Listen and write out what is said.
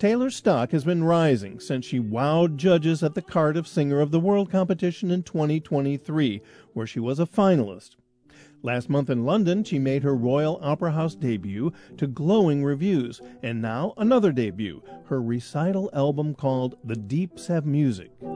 Taylor's stock has been rising since she wowed judges at the Cardiff Singer of the World competition in 2023, where she was a finalist. Last month in London, she made her Royal Opera House debut to glowing reviews, and now another debut, her recital album called The Deeps Have Music.